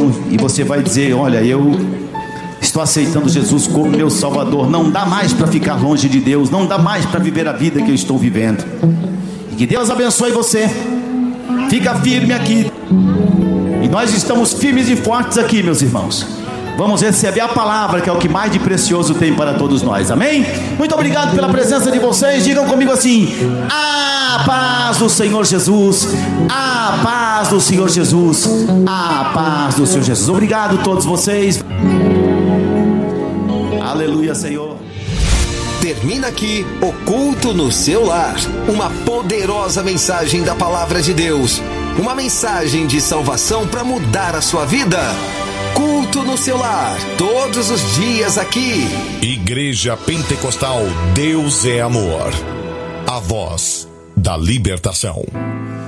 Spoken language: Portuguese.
e você vai dizer: olha, eu estou aceitando Jesus como meu Salvador. Não dá mais para ficar longe de Deus, não dá mais para viver a vida que eu estou vivendo. E que Deus abençoe você. Fica firme aqui. E nós estamos firmes e fortes aqui, meus irmãos. Vamos receber a palavra, que é o que mais de precioso tem para todos nós. Amém? Muito obrigado pela presença de vocês. Digam comigo assim: a paz do Senhor Jesus, a paz do Senhor Jesus, a paz do Senhor Jesus. Obrigado a todos vocês. Aleluia, Senhor. Termina aqui o Culto no Seu Lar. Uma poderosa mensagem da Palavra de Deus. Uma mensagem de salvação para mudar a sua vida. Culto no Seu Lar, todos os dias aqui. Igreja Pentecostal Deus é Amor. A voz da libertação.